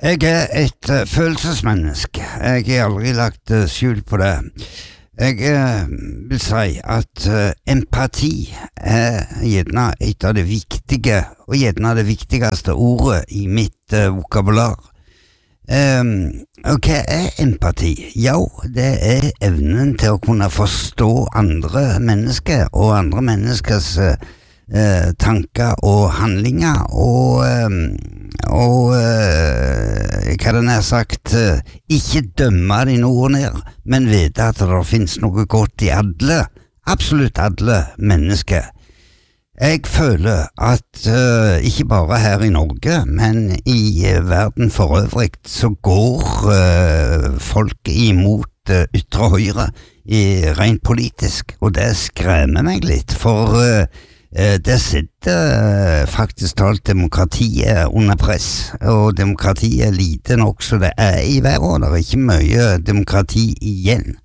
Jeg et følelsesmenneske. Jeg har aldri lagt skjul på det. Jeg vil si at empati gjerne et av det viktige, og gjerne det viktigste ordet i mitt vokabular. Og hva empati? Jo, det evnen til å kunne forstå andre mennesker og andre menneskers tanker og handlinger og hva den sagt, ikke dømme de noe ned, men vite at det finnes noe godt i alle, absolutt alle mennesker. Jeg føler at ikke bare her i Norge, men i verden for øvrig, så går folk imot ytre høyre rent politisk, og det skremmer meg litt, for det sitter faktisk talt demokratiet under press, og demokratiet lite nok så det i verden, det ikke mye demokrati igjen.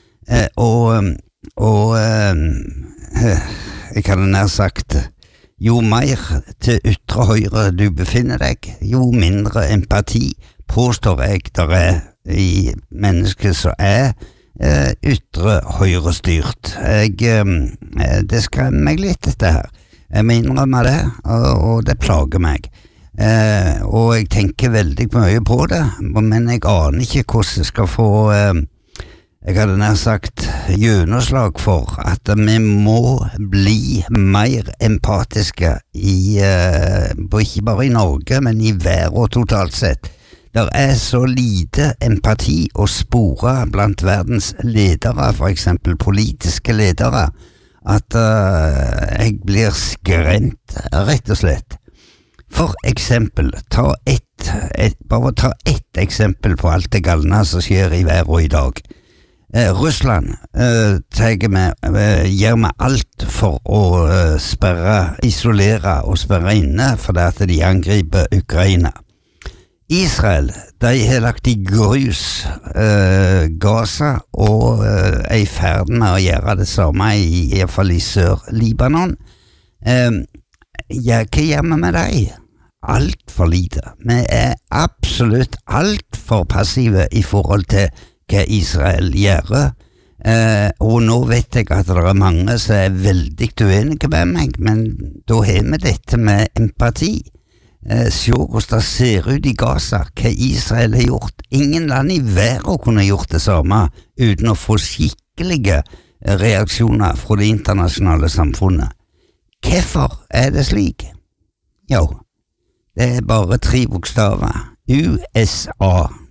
Jeg kan nær sagt, jo mer til ytre høyre du befinner deg, jo mindre empati påstår jeg der i mennesket som ytre høyre styrt. Det skremmer meg litt dette her. Jeg må innrømme det, og det plager meg. Og jeg tenker veldig mye på det, men jeg aner ikke hvordan jeg skal få jeg hadde nær sagt gjennomslag for at vi må bli mer empatiske ikke bare i Norge, men i verden totalt sett. Det så lite empati å spore blant verdens ledere, for eksempel politiske ledere, at jeg blir skremt, rett og slett. For eksempel, bare ta ett eksempel på alt det galne som skjer i verden i dag. Russland gjør med alt for å isolere og sperre inne fordi at de angriper Ukraina. Israel, de har lagt i grus Gaza og i ferd med å gjøre det samme i hvert fall i Sør-Libanon. Hva gjør vi med dem? Alt for lite. Vi absolutt alt for passive i forhold til hva Israel gjør, og nå vet jeg at det mange som veldig uenige med meg, men da har vi dette med empati. Se hvordan det ser ut i Gaza, hva Israel har gjort. Ingen land i verden kunne gjort det samme uten å få skikkelige reaksjoner fra det internasjonale samfunnet. Hvorfor det slik? Jo, det bare 3 bokstaver. USA.